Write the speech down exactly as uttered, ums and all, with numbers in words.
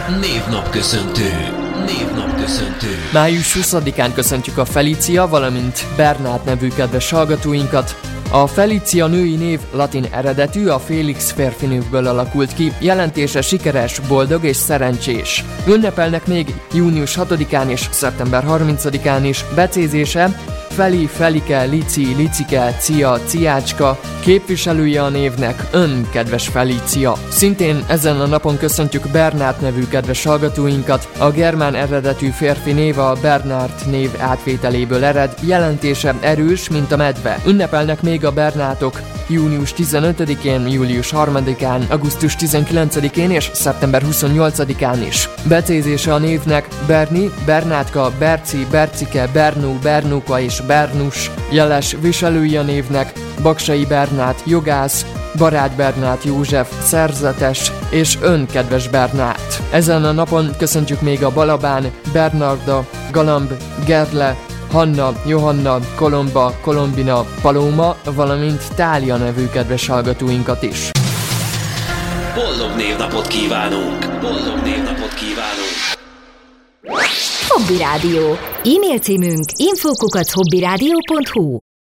Névnapköszöntő. Névnapköszöntő. május huszadikán köszöntjük a Felícia, valamint Bernát nevű kedves hallgatóinkat. A Felícia női név latin eredetű, a Félix férfi névből alakult ki, jelentése sikeres, boldog és szerencsés. Ünnepelnek még június hatodikán és szeptember harmincadikán is, becézése Feli, Felike, Lici, Licike, Cia, Ciácska, képviselője a névnek ön, kedves Felícia. Szintén ezen a napon köszöntjük Bernát nevű kedves hallgatóinkat. A germán eredetű férfi név a Bernát név átvételéből ered, jelentése erős, mint a medve. Ünnepelnek még a Bernátok június tizenötödikén, július harmadikán, augusztus tizenkilencedikén és szeptember huszonnyolcadikán is. Becézése a névnek Berni, Bernátka, Berci, Bercike, Bernó, Bernóka és Bernus. Jeles viselői a névnek Baksai Bernát, jogász, Barát Bernát József, szerzetes és ön, kedves Bernát. Ezen a napon köszöntjük még a Balabán, Bernarda, Galamb, Gerle, Hanna, Johanna, Kolomba, Kolombina, Paloma, valamint Tália nevű kedves hallgatóinkat is. Boldog névnapot kívánunk! Boldog névnapot kívánunk! Hobby Rádió. E-mail címünk info kukac hobbyradio pont hu.